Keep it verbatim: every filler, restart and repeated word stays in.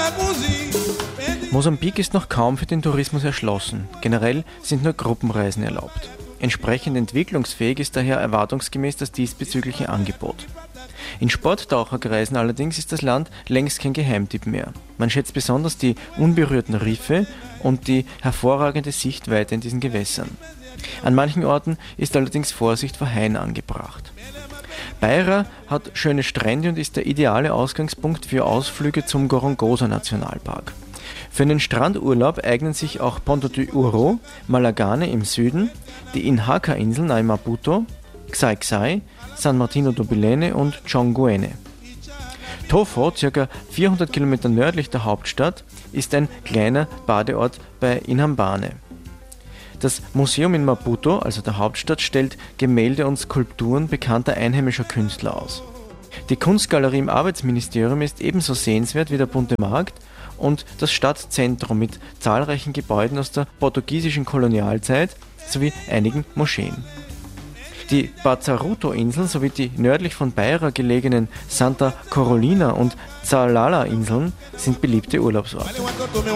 Mosambik ist noch kaum für den Tourismus erschlossen. Generell sind nur Gruppenreisen erlaubt. Entsprechend entwicklungsfähig ist daher erwartungsgemäß das diesbezügliche Angebot. In Sporttaucherkreisen allerdings ist das Land längst kein Geheimtipp mehr. Man schätzt besonders die unberührten Riffe und die hervorragende Sichtweite in diesen Gewässern. An manchen Orten ist allerdings Vorsicht vor Haien angebracht. Beira hat schöne Strände und ist der ideale Ausgangspunkt für Ausflüge zum Gorongosa-Nationalpark. Für einen Strandurlaub eignen sich auch Ponta do Ouro, Malagane im Süden, die Inhaca-Inseln nahe Maputo, Xai-Xai, San Martino do Bilene und Chonguene. Tofo, ca. vierhundert Kilometer nördlich der Hauptstadt, ist ein kleiner Badeort bei Inhambane. Das Museum in Maputo, also der Hauptstadt, stellt Gemälde und Skulpturen bekannter einheimischer Künstler aus. Die Kunstgalerie im Arbeitsministerium ist ebenso sehenswert wie der bunte Markt und das Stadtzentrum mit zahlreichen Gebäuden aus der portugiesischen Kolonialzeit sowie einigen Moscheen. Die Bazaruto-Inseln sowie die nördlich von Beira gelegenen Santa Carolina und Zalala-Inseln sind beliebte Urlaubsorte.